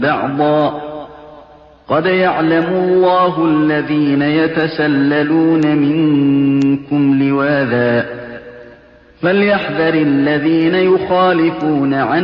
بَعْضًا ۚ قَدْ يَعْلَمُ اللَّهُ الَّذِينَ يَتَسَلَّلُونَ مِنكُمْ لِوَاذًا ۚ فَلْيَحْذَرِ الَّذِينَ يُخَالِفُونَ عَنْ